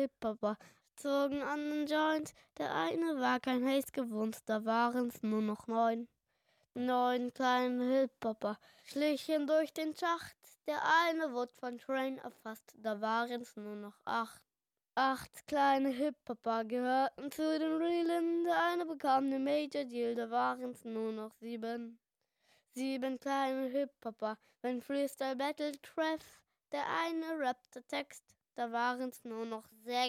Hip-Hopper zogen an den Joint. Der eine war kein Haze gewohnt, da waren's nur noch 9. 9 kleine Hip-Hopper schlichen durch den Schacht. Der eine wurde von Train erfasst, da waren's nur noch 8. 8 kleine Hip-Hopper gehörten zu den Realen. Der eine bekam den Major Deal, da waren's nur noch 7. 7 kleine Hip-Hopper, wenn Freestyle Battle treff. Der eine rappte Text, da waren's nur noch 6.